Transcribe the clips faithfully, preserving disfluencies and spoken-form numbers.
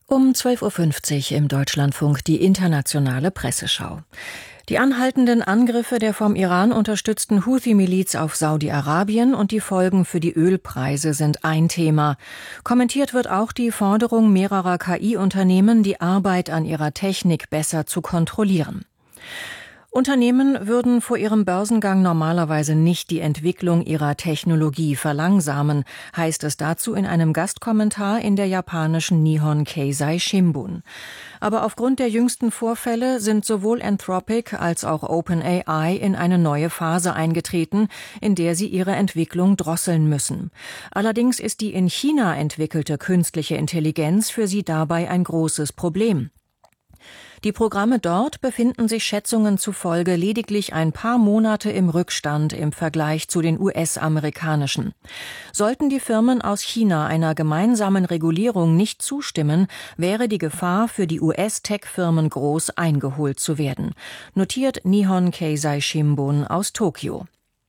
Um zwölf Uhr fünfzig im Deutschlandfunk die internationale Presseschau. Die anhaltenden Angriffe der vom Iran unterstützten Houthi-Miliz auf Saudi-Arabien und die Folgen für die Ölpreise sind ein Thema. Kommentiert wird auch die Forderung mehrerer K I-Unternehmen, die Arbeit an ihrer Technik besser zu kontrollieren. Unternehmen würden vor ihrem Börsengang normalerweise nicht die Entwicklung ihrer Technologie verlangsamen, heißt es dazu in einem Gastkommentar in der japanischen Nihon Keizai Shimbun. Aber aufgrund der jüngsten Vorfälle sind sowohl Anthropic als auch OpenAI in eine neue Phase eingetreten, in der sie ihre Entwicklung drosseln müssen. Allerdings ist die in China entwickelte künstliche Intelligenz für sie dabei ein großes Problem. Die Programme dort befinden sich Schätzungen zufolge lediglich ein paar Monate im Rückstand im Vergleich zu den U S-amerikanischen. Sollten die Firmen aus China einer gemeinsamen Regulierung nicht zustimmen, wäre die Gefahr für die U S-Tech-Firmen groß, eingeholt zu werden, notiert Nihon Keizai Shimbun aus Tokio.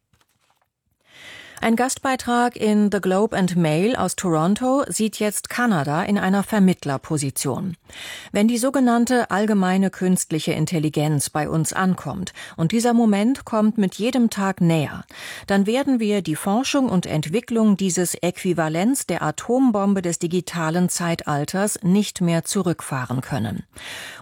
Ein Gastbeitrag in The Globe and Mail aus Toronto sieht jetzt Kanada in einer Vermittlerposition. Wenn die sogenannte allgemeine künstliche Intelligenz bei uns ankommt, und dieser Moment kommt mit jedem Tag näher, dann werden wir die Forschung und Entwicklung dieses Äquivalents der Atombombe des digitalen Zeitalters nicht mehr zurückfahren können.